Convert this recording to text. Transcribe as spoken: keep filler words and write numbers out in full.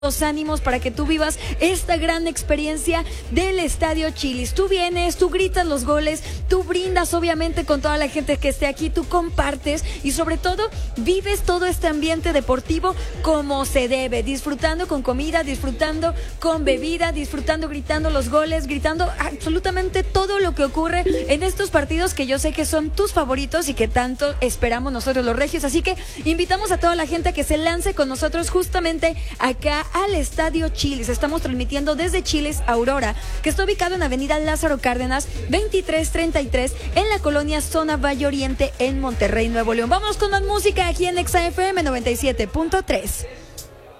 los ánimos para que tú vivas esta gran experiencia del Estadio Chili's. Tú vienes, tú gritas los goles, tú brindas obviamente con toda la gente que esté aquí, tú compartes y sobre todo vives todo este ambiente deportivo como se debe, disfrutando con comida, disfrutando con bebida, disfrutando gritando los goles, gritando absolutamente todo lo que ocurre en estos partidos que yo sé que son tus favoritos y que tanto esperamos nosotros los regios. Así que invitamos a toda la gente a que se lance con nosotros justamente acá al Estadio Chili's. Estamos transmitiendo desde Chili's Aurora, que está ubicado en Avenida Lázaro Cárdenas veintitrés treinta y tres en la colonia Zona Valle Oriente en Monterrey, Nuevo León. Vamos con más música aquí en Exa F M noventa y siete punto tres.